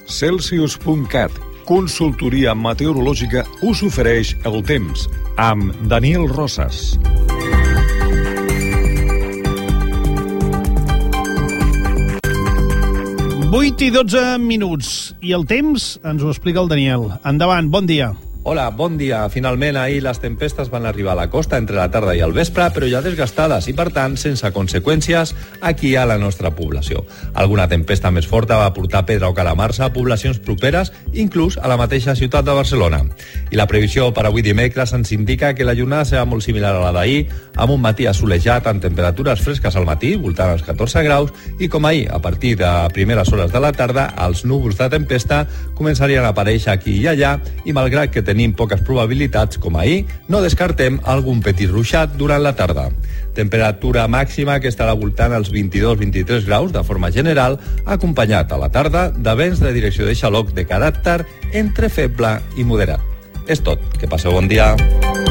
Celsius.cat, consultoria meteorològica, us ofereix el temps amb Daniel Rosas. Vuit i 12 minuts. I el temps ens ho explica el Daniel. Endavant, bon dia. Hola, bon dia. Finalment, ahir les tempestes van arribar a la costa entre la tarda i el vespre, però ja desgastades i, per tant, sense conseqüències aquí a la nostra població. Alguna tempesta més forta va portar pedra o calamarsa a poblacions properes, inclús a la mateixa ciutat de Barcelona. I la previsió per avui dimecres ens indica que la jornada serà molt similar a la d'ahir, amb un matí assolejat amb temperatures fresques al matí, voltant als 14 graus, i com ahir, a partir de primeres hores de la tarda, els núvols de tempesta començarien a aparèixer aquí i allà, i malgrat que tenim poques probabilitats, com ahir, no descartem algun petit ruixat durant la tarda. Temperatura màxima que estarà voltant als 22-23 graus de forma general, acompanyat a la tarda de vents de direcció de xaloc de caràcter entre feble i moderat. És tot. Que passeu bon dia.